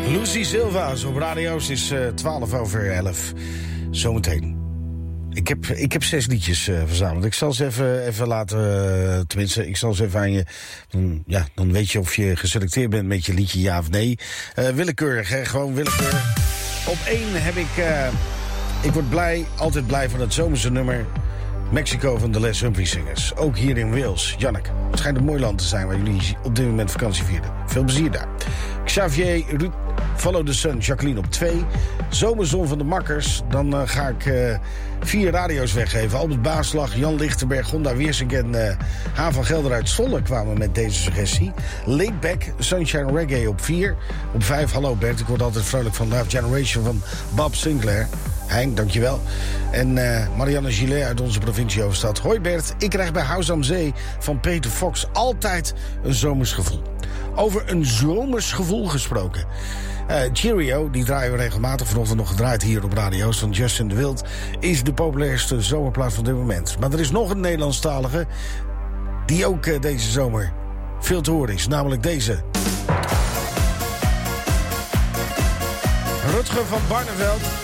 Lucy Silva's op radio's is 11:12. Zometeen. Ik heb 6 liedjes verzameld. Ik zal ze even laten... tenminste, ik zal ze even aan je... ja, dan weet je of je geselecteerd bent met je liedje ja of nee. Willekeurig, hè? Gewoon willekeurig. Op 1 heb ik... ik word altijd blij van het zomerse nummer... Mexico van de Les Humphrey Singers. Ook hier in Wales. Janneke, het schijnt een mooi land te zijn waar jullie op dit moment vakantie vieren. Veel plezier daar. Xavier, Ruud, Follow the Sun, Jacqueline op 2. Zomerzon van de Makkers. Dan ga ik 4 radio's weggeven. Albert Baaslag, Jan Lichtenberg, Gonda Weersink en Haan van Gelder uit Zwolle kwamen met deze suggestie. Laidback, Sunshine Reggae op 4. Op 5, hallo Bert, ik word altijd vrolijk van Love Generation van Bob Sinclair. Hein, dankjewel. En Marianne Gillet uit onze provincie Hoofdstad. Hoi Bert, ik krijg bij House am Zee van Peter Fox altijd een zomers gevoel. Over een zomers gevoel gesproken. Cheerio, die draaien we regelmatig, vanochtend nog gedraaid hier op radio's van Justin de Wild, is de populairste zomerplaat van dit moment. Maar er is nog een Nederlandstalige die ook deze zomer veel te horen is, namelijk deze. Rutger van Barneveld.